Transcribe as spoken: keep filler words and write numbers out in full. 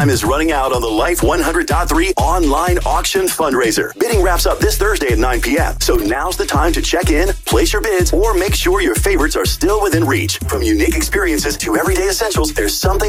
time is running out on the Life one hundred point three online auction fundraiser. Bidding wraps up this Thursday at nine p.m. So now's the time to check in, place your bids, or make sure your favorites are still within reach. From unique experiences to everyday essentials, there's something